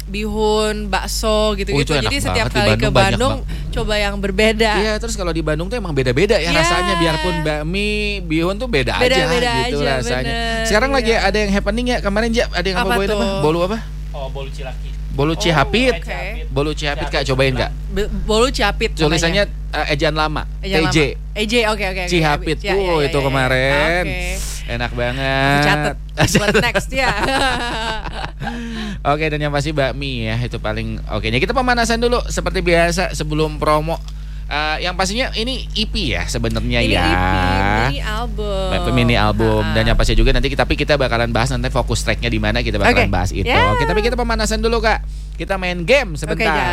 bihun, bakso gitu-gitu. Itu enak Jadi setiap banget. Di kali ke Bandung banyak Bandung coba yang berbeda. Iya, terus kalau di Bandung tuh emang beda-beda ya rasanya, biarpun bakmi, bihun tuh beda aja gitu aja, rasanya. bener. Sekarang lagi ada yang happening ya kemarin, Ja, ada yang Apa bawain tuh? Bolu apa? Oh, bolu cilaki. Bolu Cihapit. Oke. Bolu Cihapit Kak, cobain Kak. Bolu Cihapit. Tulisannya ejaan lama. TJ. oke. Cihapit. Ya, Itu kemarin. Oke. Enak banget. Catat buat next ya. Oke, dan yang pasti bakmi ya, itu paling oke. Nya kita pemanasan dulu seperti biasa sebelum promo. Yang pastinya ini EP ya sebenarnya Ini ya. mini album. Mini album. Dan yang pasti juga nanti kita bakalan bahas nanti fokus tracknya di mana, kita bakalan bahas itu. Yeah. Oke, tapi kita pemanasan dulu Kak. Kita main game sebentar. Oke,